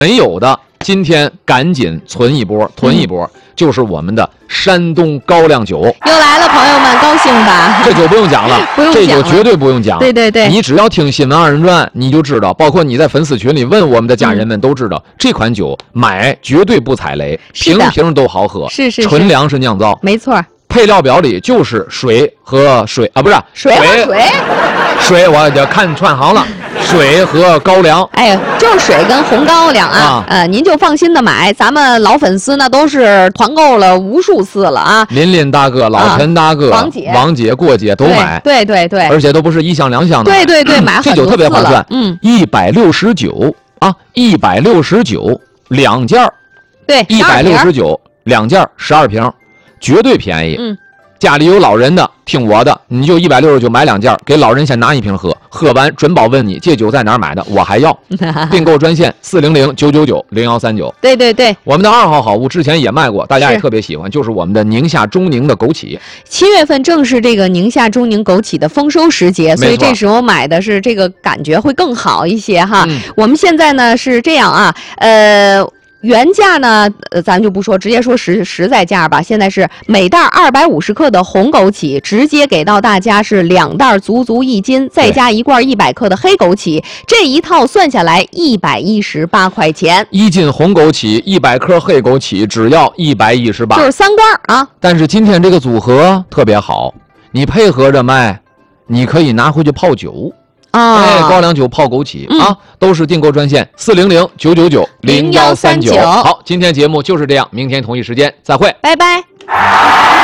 没有的，今天赶紧囤一波，就是我们的山东高粱酒又来了，朋友们高兴吧？ 这酒不用讲了， 不用讲了， 这酒绝对不用讲。 对对对， 你只要听新闻二人转，你就知道，包括你在粉丝群里问我们的家人们都知道，这款酒买绝对不踩雷，瓶瓶都好喝， 是纯粮食酿造， 没错。 配料表里就是水和水啊，不是水， 我就看串行了。水和高粱， 哎，就是水跟红高粱啊，您就放心的买，咱们老粉丝呢都是团购了无数次了啊。 林大哥、老陈大哥、王姐、郭姐都买， 对， 而且都不是一箱两箱的， 对，买很多次了。 这酒特别划算，169啊，169两件儿， 对 ，169两件12瓶，绝对便宜。家里有老人的，听我的，你就169买2件，给老人先拿1瓶喝，喝完准保问你这酒在哪儿买的，我还要。订购专线400-999-0139。 对， 我们的2号好物之前也卖过，大家也特别喜欢，就是我们的宁夏中宁的枸杞。 7月份正是这个宁夏中宁枸杞的丰收时节，所以这时候买的是这个感觉会更好一些哈。我们现在呢是这样啊，原价呢，咱就不说，直接说实在价吧。现在是每袋250克的红枸杞，直接给到大家是2袋足1斤，再加1罐100克的黑枸杞，这一套算下来118块钱。1 斤红枸杞，100克黑枸杞，只要118， 就是3罐啊。 但是今天这个组合特别好，你配合着卖，你可以拿回去泡酒。高粱酒泡枸杞啊，都是订购专线400-999-0139。好，今天节目就是这样，明天同一时间再会， 拜拜。